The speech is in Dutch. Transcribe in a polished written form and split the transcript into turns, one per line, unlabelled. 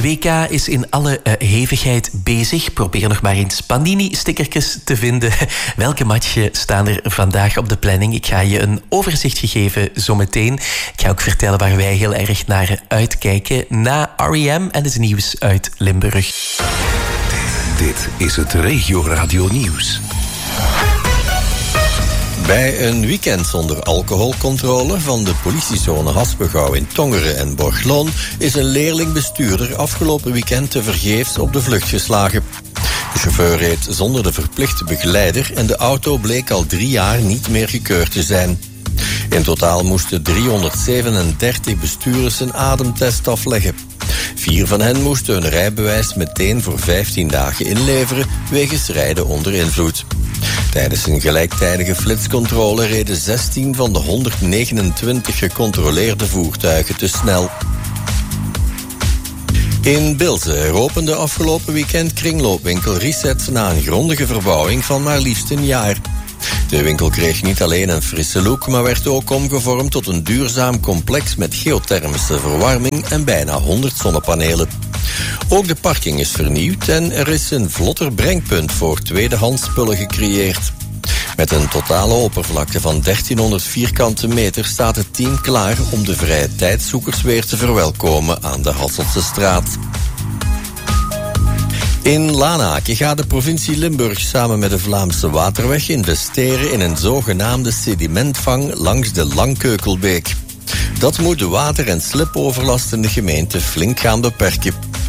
WK is in alle hevigheid bezig. Probeer nog maar eens Panini-stickertjes te vinden. Welke matchen staan er vandaag op de planning? Ik ga je een overzichtje geven zometeen. Ik ga ook vertellen waar wij heel erg naar uitkijken. Na R.E.M. en het nieuws uit Limburg.
Dit is het Regio Radio Nieuws.
Bij een weekend zonder alcoholcontrole van de politiezone Haspengouw in Tongeren en Borgloon is een leerling-bestuurder afgelopen weekend tevergeefs op de vlucht geslagen. De chauffeur reed zonder de verplichte begeleider en de auto bleek al 3 jaar niet meer gekeurd te zijn. In totaal moesten 337 bestuurders een ademtest afleggen. 4 van hen moesten hun rijbewijs meteen voor 15 dagen inleveren wegens rijden onder invloed. Tijdens een gelijktijdige flitscontrole reden 16 van de 129 gecontroleerde voertuigen te snel. In Bilze opende afgelopen weekend kringloopwinkel Reset na een grondige verbouwing van maar liefst een jaar. De winkel kreeg niet alleen een frisse look, maar werd ook omgevormd tot een duurzaam complex met geothermische verwarming en bijna 100 zonnepanelen. Ook de parking is vernieuwd en er is een vlotter brengpunt voor tweedehands spullen gecreëerd. Met een totale oppervlakte van 1300 vierkante meter staat het team klaar om de vrije tijdzoekers weer te verwelkomen aan de Hasseltse straat. In Lanaken gaat de provincie Limburg samen met de Vlaamse Waterweg investeren in een zogenaamde sedimentvang langs de Langkeukelbeek. Dat moet de water- en slipoverlast in de gemeente flink gaan beperken.